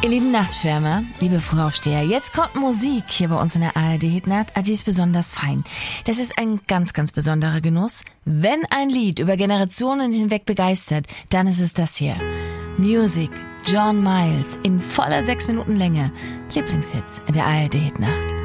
Ihr lieben Nachtschwärmer, liebe Frühaufsteher, jetzt kommt Musik hier bei uns in der ARD-Hitnacht. Die ist besonders fein. Das ist ein ganz, ganz besonderer Genuss. Wenn ein Lied über Generationen hinweg begeistert, dann ist es das hier. Music, John Miles, in voller 6 Minuten Länge. Lieblingshits in der ARD-Hitnacht.